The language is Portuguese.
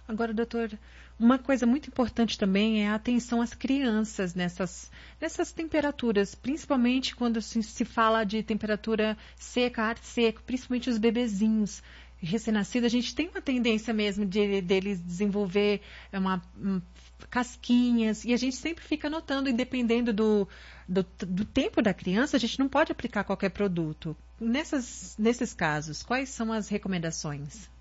Agora, doutor, uma coisa muito importante também é a atenção às crianças nessas temperaturas, principalmente quando se fala de temperatura seca, ar seco, principalmente os bebezinhos recém-nascidos. A gente tem uma tendência mesmo deles desenvolver casquinhas, e a gente sempre fica notando, e dependendo do tempo da criança, a gente não pode aplicar qualquer produto. Nesses casos, quais são as recomendações?